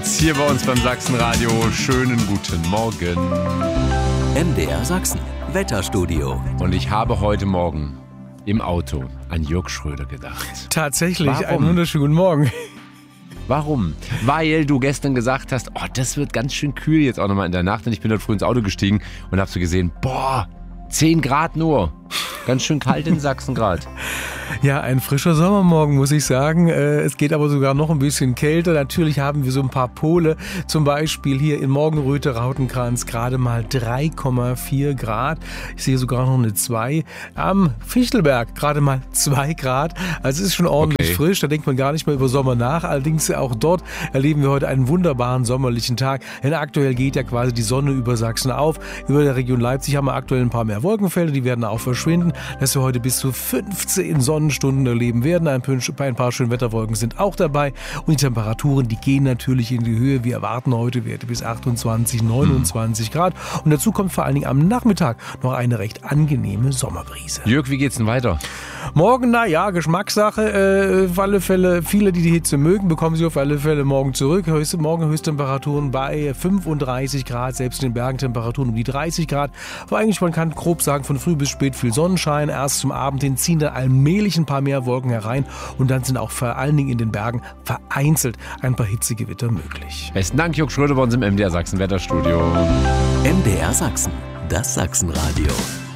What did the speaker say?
geht's hier bei uns beim Sachsenradio. Schönen guten Morgen. MDR Sachsen, Wetterstudio. Und ich habe heute Morgen im Auto an Jörg Schröder gedacht. Tatsächlich, Warum? einen wunderschönen guten Morgen. Warum? Weil du gestern gesagt hast, oh, das wird ganz schön kühl jetzt auch nochmal in der Nacht. Und ich bin dort früh ins Auto gestiegen und habe so gesehen, 10 Grad nur. Ganz schön kalt in Sachsen gerade. Ja, ein frischer Sommermorgen, muss ich sagen. Es geht aber sogar noch ein bisschen kälter. Natürlich haben wir so ein paar Pole. Zum Beispiel hier in Morgenröte, Rautenkranz, gerade mal 3,4 Grad. Ich sehe sogar noch eine 2. Am Fichtelberg gerade mal 2 Grad. Also es ist schon ordentlich frisch. Da denkt man gar nicht mehr über Sommer nach. Allerdings auch dort erleben wir heute einen wunderbaren sommerlichen Tag. Denn aktuell geht ja quasi die Sonne über Sachsen auf. Über der Region Leipzig haben wir aktuell ein paar mehr Wolkenfelder. Die werden auch verschwinden. Dass wir heute bis zu 15 Sonnenstunden erleben werden. Ein paar schöne Wetterwolken sind auch dabei. Und die Temperaturen, die gehen natürlich in die Höhe. Wir erwarten heute Werte bis 28, 29 Grad. Und dazu kommt vor allen Dingen am Nachmittag noch eine recht angenehme Sommerbrise. Jörg, wie geht's denn weiter? Morgen, Geschmackssache. Auf alle Fälle, viele, die Hitze mögen, bekommen sie auf alle Fälle morgen zurück. Morgen Höchsttemperaturen bei 35 Grad, selbst in den Bergen Temperaturen um die 30 Grad. Aber eigentlich, man kann grob sagen, von früh bis spät viel Sonnenschein. Erst zum Abend hin ziehen dann allmählich ein paar mehr Wolken herein. Und dann sind auch vor allen Dingen in den Bergen vereinzelt ein paar Hitzegewitter möglich. Besten Dank, Jörg Schröder bei uns im MDR Sachsen Wetterstudio. MDR Sachsen, das Sachsenradio.